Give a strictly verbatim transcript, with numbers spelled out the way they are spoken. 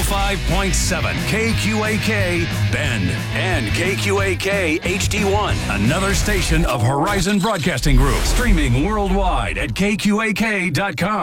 five point seven K Q A K Bend and K Q A K H D one, another station of Horizon Broadcasting Group, streaming worldwide at K Q A K dot com.